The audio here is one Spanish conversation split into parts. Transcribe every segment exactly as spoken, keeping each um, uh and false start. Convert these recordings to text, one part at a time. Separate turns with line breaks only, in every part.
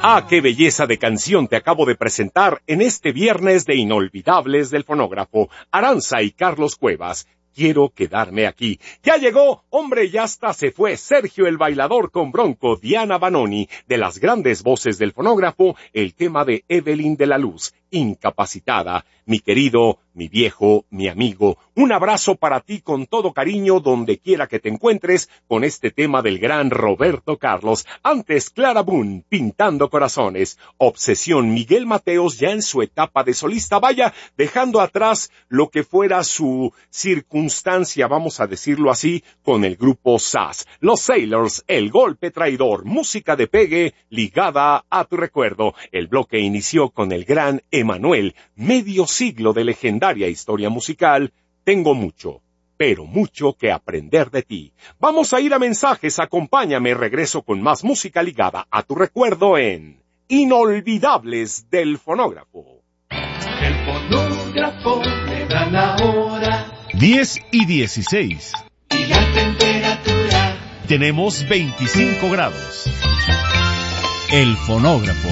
Ah, qué belleza de canción te acabo de presentar en este viernes de Inolvidables del Fonógrafo. Aranza y Carlos Cuevas. Quiero quedarme aquí. Ya llegó, hombre, ya hasta se fue Sergio el Bailador con Bronco, Diana Banoni. De las grandes voces del fonógrafo, el tema de Evelyn de la Luz, Incapacitada. Mi querido, mi viejo, mi amigo, un abrazo para ti con todo cariño donde quiera que te encuentres con este tema del gran Roberto Carlos. Antes Clara Boone, Pintando Corazones. Obsesión, Miguel Mateos ya en su etapa de solista, vaya, dejando atrás lo que fuera su circunstancia, vamos a decirlo así, con el grupo S A S. Los Sailors, El Golpe Traidor, música de pegue ligada a tu recuerdo. El bloque inició con el gran Emanuel, medio siglo de legendaria historia musical. Tengo mucho, pero mucho que aprender de ti. Vamos a ir a mensajes, acompáñame, regreso con más música ligada a tu recuerdo en Inolvidables del Fonógrafo.
El fonógrafo le da la hora.
diez y dieciséis.
Y la temperatura.
Tenemos veinticinco grados. El fonógrafo.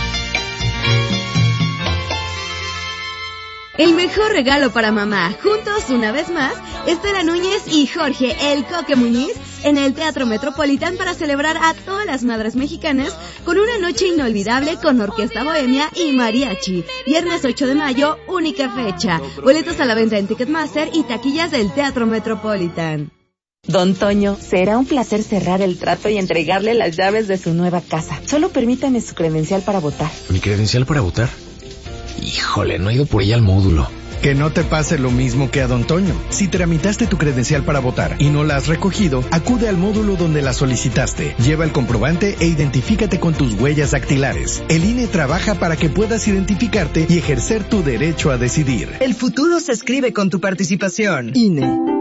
El mejor regalo para mamá. Juntos, una vez más, Estela Núñez y Jorge El Coque Muñiz en el Teatro Metropolitan para celebrar a todas las madres mexicanas con una noche inolvidable con orquesta bohemia y mariachi. Viernes ocho de mayo, única fecha. Boletos a la venta en Ticketmaster y taquillas del Teatro Metropolitan.
Don Toño, será un placer cerrar el trato y entregarle las llaves de su nueva casa. Solo permítame su credencial para votar.
¿Mi credencial para votar? Híjole, no he ido por ella al módulo.
Que no te pase lo mismo que a Don Toño. Si tramitaste tu credencial para votar y no la has recogido, acude al módulo donde la solicitaste. Lleva el comprobante e identifícate con tus huellas dactilares. El I N E trabaja para que puedas identificarte y ejercer tu derecho a decidir.
El futuro se escribe con tu participación. I N E.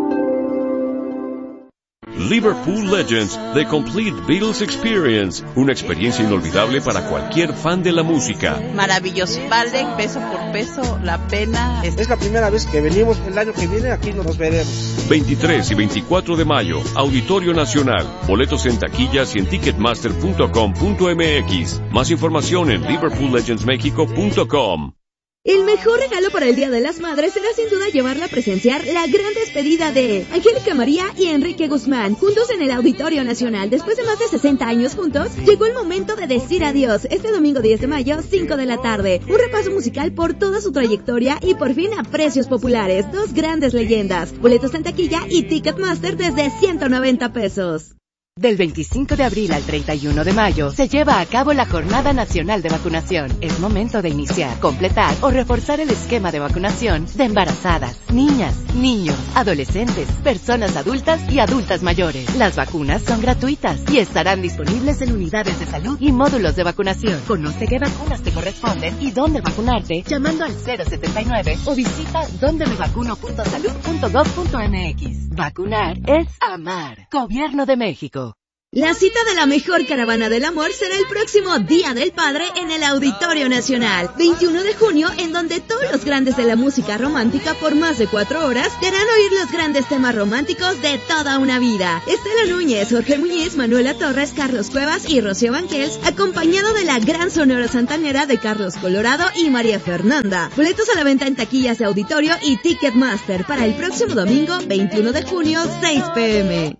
Liverpool Legends, The Complete Beatles Experience, una experiencia inolvidable para cualquier fan de la música.
Maravilloso, vale peso por peso la pena.
Es la primera vez que venimos, el año que viene aquí nos veremos.
veintitrés y veinticuatro de mayo, Auditorio Nacional, boletos en taquillas y en ticketmaster punto com punto m x. Más información en liverpool legends mexico punto com.
El mejor regalo para el Día de las Madres será sin duda llevarla a presenciar la gran despedida de Angélica María y Enrique Guzmán, juntos en el Auditorio Nacional. Después de más de sesenta años juntos, llegó el momento de decir adiós. Este domingo diez de mayo, cinco de la tarde. Un repaso musical por toda su trayectoria y por fin a precios populares. Dos grandes leyendas. Boletos en taquilla y Ticketmaster desde ciento noventa pesos.
Del veinticinco de abril al treinta y uno de mayo se lleva a cabo la Jornada Nacional de Vacunación. Es momento de iniciar, completar o reforzar el esquema de vacunación de embarazadas, niñas, niños, adolescentes, personas adultas y adultas mayores. Las vacunas son gratuitas y estarán disponibles en unidades de salud y módulos de vacunación. Conoce qué vacunas te corresponden y dónde vacunarte llamando al cero setenta y nueve o visita donde me vacuno punto salud punto gov punto m x. Vacunar es amar. Gobierno de México.
La cita de la mejor caravana del amor será el próximo Día del Padre en el Auditorio Nacional, veintiuno de junio, en donde todos los grandes de la música romántica por más de cuatro horas te harán oír los grandes temas románticos de toda una vida. Estela Núñez, Jorge Muñiz, Manuela Torres, Carlos Cuevas y Rocío Banquels, acompañado de la gran sonora santanera de Carlos Colorado y María Fernanda. Boletos a la venta en taquillas de Auditorio y Ticketmaster para el próximo domingo, veintiuno de junio, seis pe eme.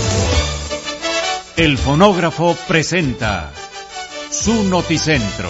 El fonógrafo presenta su noticentro.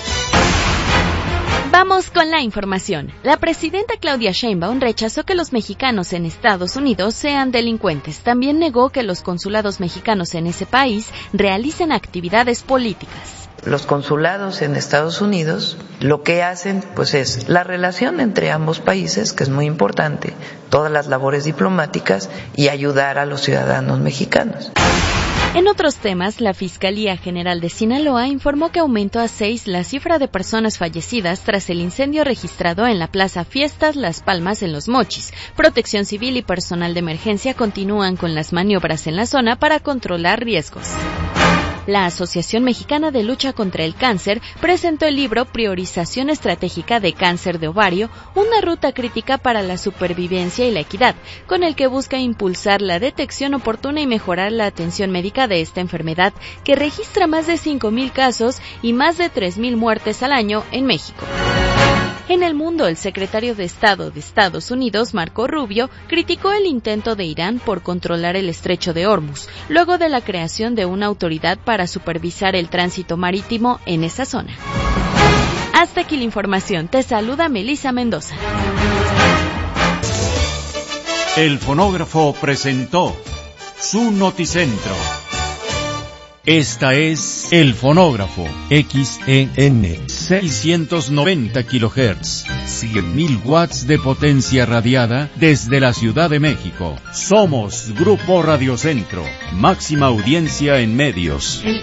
Vamos con la información. La presidenta Claudia Sheinbaum rechazó que los mexicanos en Estados Unidos sean delincuentes. También negó que los consulados mexicanos en ese país realicen actividades políticas.
Los consulados en Estados Unidos lo que hacen pues es la relación entre ambos países, que es muy importante, todas las labores diplomáticas y ayudar a los ciudadanos mexicanos.
En otros temas, la Fiscalía General de Sinaloa informó que aumentó a seis la cifra de personas fallecidas tras el incendio registrado en la Plaza Fiestas Las Palmas en Los Mochis. Protección Civil y personal de emergencia continúan con las maniobras en la zona para controlar riesgos. La Asociación Mexicana de Lucha contra el Cáncer presentó el libro Priorización Estratégica de Cáncer de Ovario, una ruta crítica para la supervivencia y la equidad, con el que busca impulsar la detección oportuna y mejorar la atención médica de esta enfermedad que registra más de cinco mil casos y más de tres mil muertes al año en México. En el mundo, el secretario de Estado de Estados Unidos, Marco Rubio, criticó el intento de Irán por controlar el estrecho de Hormuz, luego de la creación de una autoridad para supervisar el tránsito marítimo en esa zona. Hasta aquí la información. Te saluda Melissa Mendoza.
El fonógrafo presentó su noticentro. Esta es El Fonógrafo, X E N, seiscientos noventa kilohertz, cien mil watts de potencia radiada desde la Ciudad de México. Somos Grupo Radio Centro, máxima audiencia en medios.